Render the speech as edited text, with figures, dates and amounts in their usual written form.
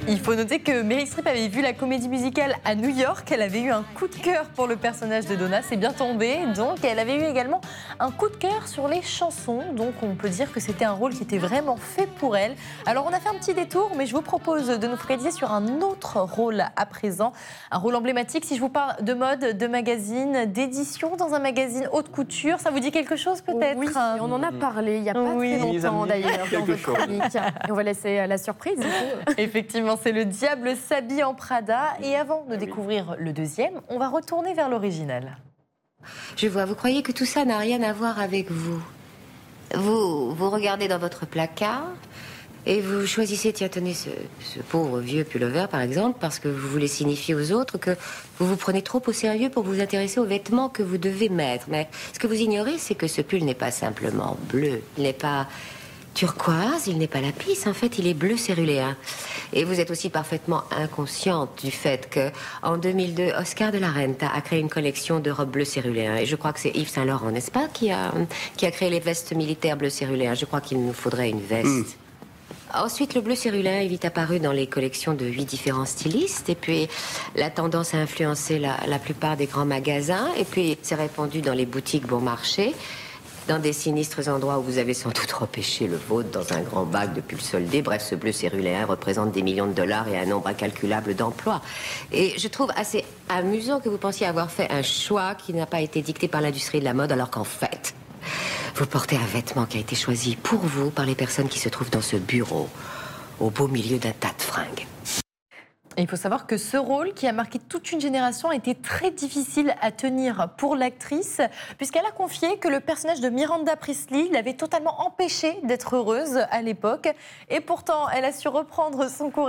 Il faut noter que Meryl Streep avait vu la comédie musicale à New York. Elle avait eu un coup de cœur pour le personnage de Donna. C'est bien tombé. Donc, elle avait eu également un coup de cœur sur les chansons. Donc, on peut dire que c'était un rôle qui était vraiment fait pour elle. Alors, on a fait un petit détour, mais je vous propose de nous focaliser sur un autre rôle à présent. Un rôle emblématique. Si je vous parle de mode, de magazine, d'édition dans un magazine haute couture, ça vous dit quelque chose peut-être? Oui, on en a parlé il n'y a pas très longtemps d'ailleurs dans votre chronique. Et on va laisser la surprise. Effectivement, c'est Le Diable s'habille en Prada. Et avant de découvrir le deuxième, on va retourner vers l'original. Je vois, vous croyez que tout ça n'a rien à voir avec vous. Vous regardez dans votre placard et vous choisissez, tiens, tenez, ce pauvre vieux pullover, par exemple, parce que vous voulez signifier aux autres que vous vous prenez trop au sérieux pour vous intéresser aux vêtements que vous devez mettre. Mais ce que vous ignorez, c'est que ce pull n'est pas simplement bleu. Il n'est pas turquoise, il n'est pas lapis, en fait, il est bleu céruléen. Et vous êtes aussi parfaitement inconsciente du fait que, en 2002, Oscar de la Renta a créé une collection de robes bleu céruléen. Et je crois que c'est Yves Saint Laurent, n'est-ce pas, qui a créé les vestes militaires bleu céruléen. Je crois qu'il nous faudrait une veste. Ensuite, le bleu céruléen est vite apparu dans les collections de 8 différents stylistes. Et puis, la tendance a influencé la plupart des grands magasins. Et puis, c'est répandu dans les boutiques bon marché, dans des sinistres endroits où vous avez sans doute repêché le vôtre dans un grand bac de pulls soldés. Bref, ce bleu céruléen représente des millions de dollars et un nombre incalculable d'emplois. Et je trouve assez amusant que vous pensiez avoir fait un choix qui n'a pas été dicté par l'industrie de la mode, alors qu'en fait, vous portez un vêtement qui a été choisi pour vous par les personnes qui se trouvent dans ce bureau, au beau milieu d'un tas de fringues. Et il faut savoir que ce rôle, qui a marqué toute une génération, a été très difficile à tenir pour l'actrice, puisqu'elle a confié que le personnage de Miranda Priestly l'avait totalement empêchée d'être heureuse à l'époque. Et pourtant, elle a su reprendre son courage